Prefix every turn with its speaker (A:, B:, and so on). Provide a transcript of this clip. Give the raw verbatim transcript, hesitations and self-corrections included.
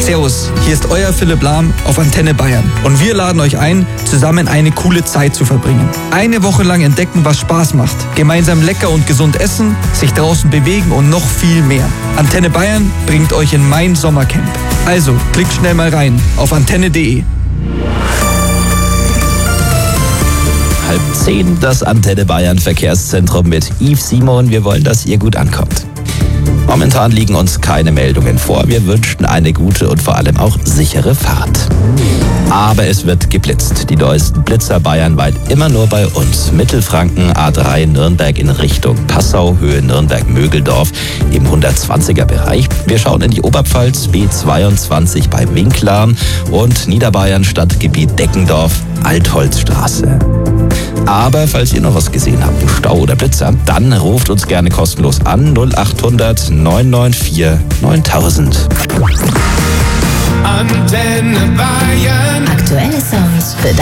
A: Servus, hier ist euer Philipp Lahm auf Antenne Bayern und wir laden euch ein, zusammen eine coole Zeit zu verbringen. Eine Woche lang entdecken, was Spaß macht, gemeinsam lecker und gesund essen, sich draußen bewegen und noch viel mehr. Antenne Bayern bringt euch in mein Sommercamp. Also, klickt schnell mal rein auf antenne punkt de.
B: Halb zehn, das Antenne Bayern Verkehrszentrum mit Yves Simon. Wir wollen, dass ihr gut ankommt. Momentan liegen uns keine Meldungen vor. Wir wünschen eine gute und vor allem auch sichere Fahrt. Aber es wird geblitzt. Die neuesten Blitzer bayernweit immer nur bei uns. Mittelfranken A drei Nürnberg in Richtung Passau, Höhe Nürnberg-Mögeldorf im hundertzwanziger Bereich. Wir schauen in die Oberpfalz, B zweiundzwanzig bei Winklarn und Niederbayern Stadtgebiet Deckendorf, Altholzstraße. Aber falls ihr noch was gesehen habt, einen Stau oder Blitzer, dann ruft uns gerne kostenlos an null achthundert neun neun vier neuntausend.
C: Antenne Bayern.